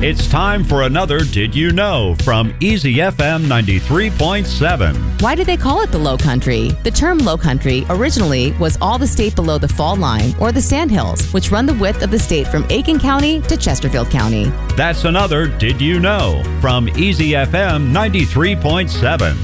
It's time for another Did You Know from Easy FM 93.7. Why do they call it the Low Country? The term Low Country originally was all the state below the fall line or the Sandhills, which run the width of the state from Aiken County to Chesterfield County. That's another Did You Know from Easy FM 93.7.